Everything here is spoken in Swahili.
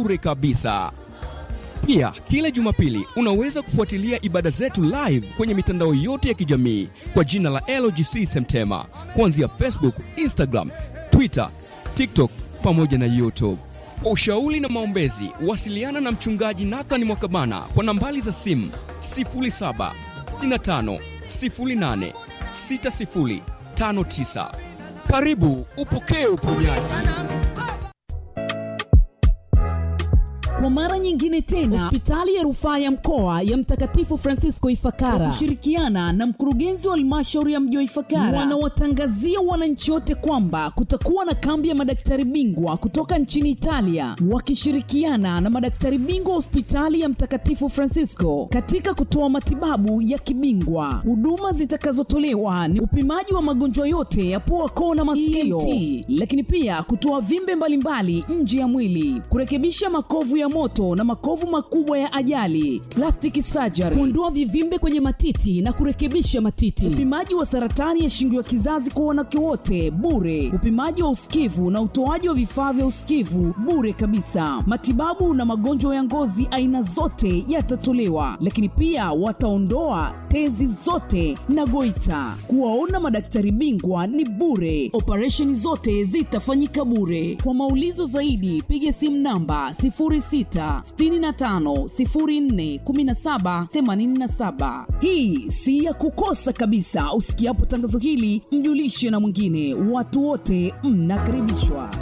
bure kabisa. Pia, kila Jumapili unaweza kufuatilia ibada zetu live kwenye mitandao yote ya kijamii kwa jina la LGC Semtema, kuanzia Facebook, Instagram, Twitter, TikTok pamoja na YouTube. Kwa ushauri na maombezi, wasiliana na mchungaji Nathan Mwakabana kwa nambari za simu 0765 08 6059. Karibu upokee uponyaji. Kwa mara nyingine tena, hospitali ya rufaa ya mkoa ya Mtakatifu Francisco Ifakara kwa kushirikiana na mkurugenzi wa halmashauri ya mji wa Ifakara wanawatangazia wananchi wote kwamba kutakuwa na kambi ya madaktari bingwa kutoka nchini Italia wakishirikiana na madaktari bingwa hospitali ya Mtakatifu Francisco katika kutoa matibabu ya kibingwa. Huduma zitakazotolewa ni upimaji wa magonjwa yote ya pua, koo na masikio, lakini pia kutoa vimbe mbalimbali nje ya mwili, kurekebisha makovu ya moto na makovu makubwa ya ajali, plastic surgery, kuondoa vivimbe kwenye matiti na kurekebisha matiti, upimaji wa saratani ya shingo ya kizazi kwa wanawake wote bure, upimaji wa usikivu na utoaji wa vifaa vya usikivu bure kabisa. Matibabu na magonjwa ya ngozi aina zote yatatolewa, lakini pia wataondoa tezi zote na goita. Kuwaona madaktari bingwa ni bure. Operation zote zitafanyika bure. Kwa maulizo zaidi piga simu namba 0665041787. Hii si ya kukosa kabisa. Usikiapo tangazo hili, mjulishe na mwingine. Watu wote mnakaribishwa.